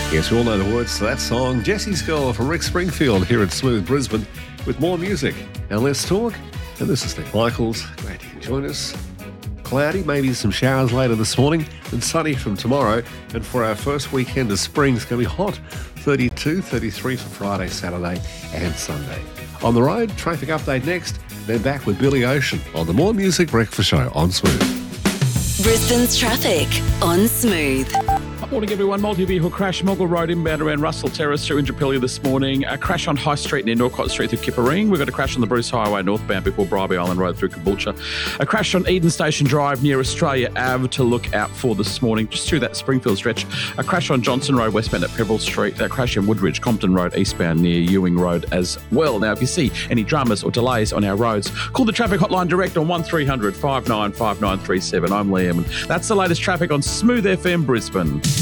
Yes, we all know the words to that song. Jesse's Girl from Rick Springfield here at Smooth Brisbane with more music. Now let's talk. And this is Nick Michaels. Glad you can join us. Cloudy, maybe some showers later this morning, and sunny from tomorrow. And for our first weekend of spring, it's going to be hot. 32, 33 for Friday, Saturday and Sunday. On the road, traffic update next. Then back with Billy Ocean on the More Music Breakfast Show on Smooth. Brisbane's traffic on Smooth. Morning, everyone. Multi-vehicle crash, Moggle Road inbound around Russell Terrace through Indooroopilly this morning. A crash on High Street near Norcott Street through Kipparing. We've got a crash on the Bruce Highway northbound before Bribie Island Road through Caboolture. A crash on Eden Station Drive near Australia Ave to look out for this morning, just through that Springfield stretch. A crash on Johnson Road westbound at Pebble Street. A crash in Woodridge, Compton Road eastbound near Ewing Road as well. Now, if you see any dramas or delays on our roads, call the traffic hotline direct on 1300 595937. I'm Liam, and that's the latest traffic on Smooth FM Brisbane.